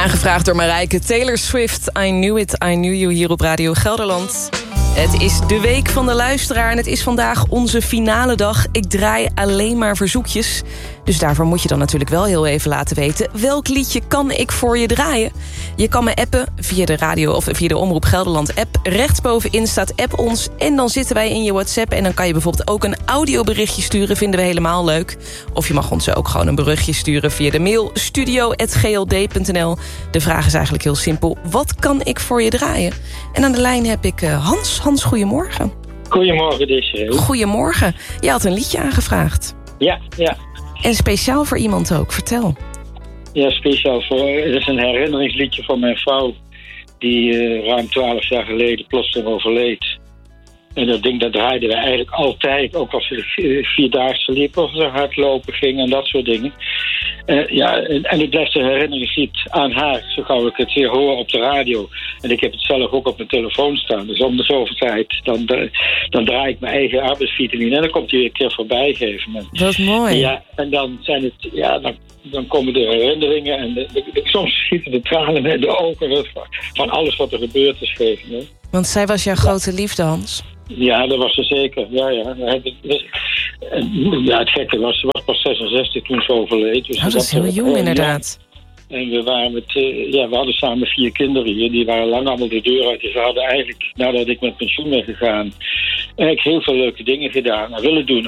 Aangevraagd door Marijke. Taylor Swift, I Knew It, I Knew You hier op Radio Gelderland. Het is de week van de luisteraar en het is vandaag onze finale dag. Ik draai alleen maar verzoekjes. Dus daarvoor moet je dan natuurlijk wel heel even laten weten... welk liedje kan ik voor je draaien? Je kan me appen via de radio of via de Omroep Gelderland app. Rechtsbovenin staat app ons en dan zitten wij in je WhatsApp... en dan kan je bijvoorbeeld ook een audioberichtje sturen. Vinden we helemaal leuk. Of je mag ons ook gewoon een berichtje sturen via de mail... studio@gld.nl. De vraag is eigenlijk heel simpel. Wat kan ik voor je draaien? En aan de lijn heb ik Hans. Hans, goedemorgen. Goedemorgen, Desiree. Goedemorgen. Je had een liedje aangevraagd. Ja. En speciaal voor iemand ook, vertel. Ja, speciaal voor... Het is een herinneringsliedje van mijn vrouw... die ruim 12 jaar geleden plotseling overleed. En dat ding, dat draaiden we eigenlijk altijd. Ook als we 4-daagse liepen of ze hardlopen gingen en dat soort dingen. En het blijft een herinneringslied aan haar. Zo gauw ik het weer hoor op de radio. En ik heb het zelf ook op mijn telefoon staan. Dus om de zoveel tijd, dan draai ik mijn eigen arbeidsvitamine. En dan komt hij weer een keer voorbij geven. Dat is mooi. Ja, en dan zijn het... Ja, dan komen de herinneringen en soms schieten de tranen in de ogen van alles wat er gebeurd is geven. Hè. Want zij was jouw grote liefde, Hans. Ja, dat was ze zeker. Ja. Het gekke was, ze was pas 66 toen ze overleed. Dus dat is heel jong, inderdaad. Ja. En we hadden samen 4 kinderen hier. Die waren lang allemaal de deur uit. Dus we hadden eigenlijk, nadat ik met pensioen ben gegaan... eigenlijk heel veel leuke dingen gedaan en willen doen.